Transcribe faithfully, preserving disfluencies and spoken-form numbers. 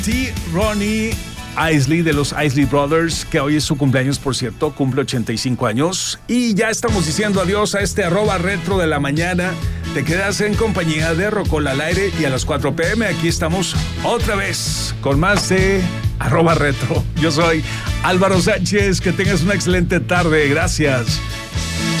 T. Ronnie Isley de los Isley Brothers, que hoy es su cumpleaños, por cierto, cumple ochenta y cinco años. Y ya estamos diciendo adiós a este arroba retro de la mañana. Te quedas en compañía de Rocola al aire y a las cuatro pm aquí estamos otra vez con más de arroba retro. Yo soy Álvaro Sánchez, que tengas una excelente tarde. Gracias.